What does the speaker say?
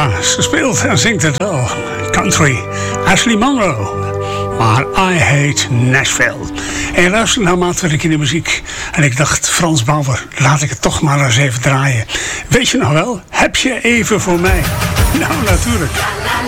Ja, ze speelt en zingt het wel. Country. Ashley Monroe. Maar I Hate Nashville. En luister naar maatwerk in de muziek. En ik dacht, Frans Bauer, laat ik het toch maar eens even draaien. Weet je nog wel? Heb je even voor mij? Nou, natuurlijk.